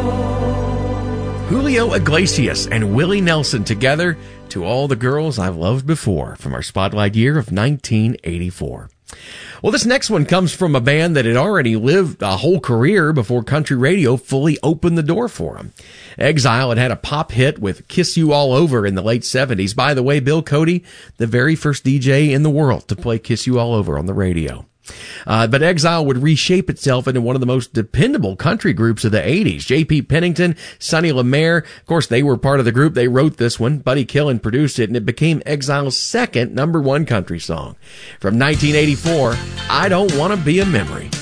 Julio Iglesias and Willie Nelson together, To All the Girls I've Loved Before, from our spotlight year of 1984. Well, this next one comes from a band that had already lived a whole career before country radio fully opened the door for them. Exile had had a pop hit with Kiss You All Over in the late 70s. By the way, Bill Cody, the very first DJ in the world to play Kiss You All Over on the radio. But Exile would reshape itself into one of the most dependable country groups of the 80s. J.P. Pennington, Sonny LaMare, of course, they were part of the group. They wrote this one. Buddy Killen produced it, and it became Exile's second #1 country song. From 1984, I Don't Want to Be a Memory.